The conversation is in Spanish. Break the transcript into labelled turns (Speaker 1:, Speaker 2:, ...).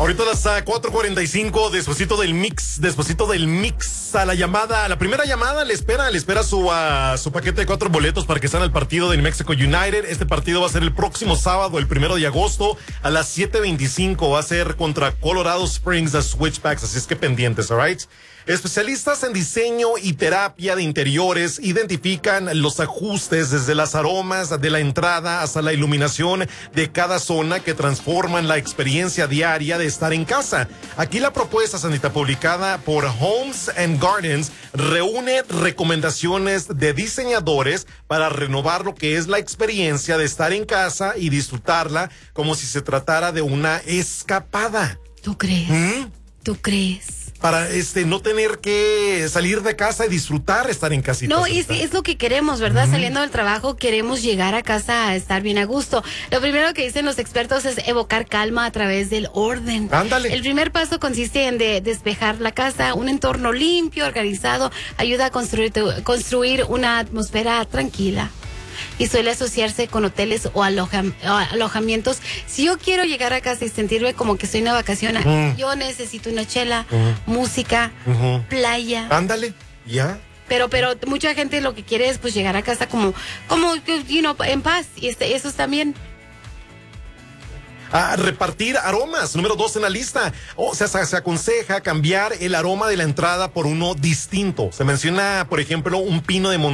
Speaker 1: Ahorita las 4:45, despuesito del mix, a la primera llamada le espera su paquete de 4 boletos para que estén al partido del Mexico United. Este partido va a ser el próximo sábado, el 1 de agosto, a las 7:25. Va a ser contra Colorado Springs de Switchbacks, así es que pendientes, alright. Especialistas en diseño y terapia de interiores identifican los ajustes desde las aromas de la entrada hasta la iluminación de cada zona que transforman la experiencia diaria de estar en casa. Aquí la propuesta, Sandita, publicada por Homes and Gardens, reúne recomendaciones de diseñadores para renovar lo que es la experiencia de estar en casa y disfrutarla como si se tratara de una escapada.
Speaker 2: ¿Tú crees? ¿Tú crees?
Speaker 1: Para no tener que salir de casa y disfrutar estar en casita.
Speaker 2: No, es lo que queremos, ¿verdad? Saliendo del trabajo queremos llegar a casa a estar bien a gusto. Lo primero que dicen los expertos es evocar calma a través del orden.
Speaker 1: Ándale.
Speaker 2: El primer paso consiste en despejar la casa. Un entorno limpio, organizado, ayuda a construir una atmósfera tranquila. Y suele asociarse con hoteles o alojamientos. Si yo quiero llegar a casa y sentirme como que estoy en una vacación, yo necesito una chela, música, playa.
Speaker 1: Ándale, ya.
Speaker 2: Pero mucha gente lo que quiere es pues llegar a casa como en paz. Y eso está bien.
Speaker 1: A repartir aromas, número 2 en la lista. O sea, se aconseja cambiar el aroma de la entrada por uno distinto. Se menciona, por ejemplo, un pino de montaña